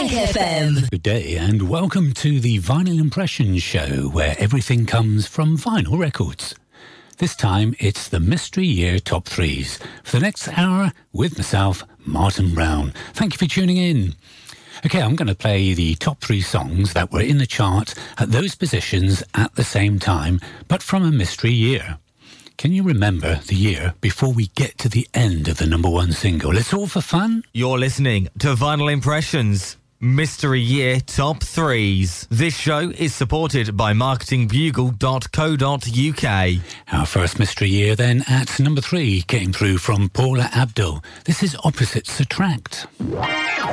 Frank FM. Good day and welcome to the Vinyl Impressions show where everything comes from vinyl records. This time it's the Mystery Year Top 3s for the next hour with myself, Martin Brown. Thank you for tuning in. Okay, I'm going to play the top 3 songs that were in the chart at those positions at the same time, but from a mystery year. Can you remember the year before we get to the end of the number 1 single? It's all for fun. You're listening to Vinyl Impressions, Mystery Year Top 3s. This show is supported by marketingbugle.co.uk. Our first mystery year then at number 3 came through from Paula Abdul. This is Opposites Attract.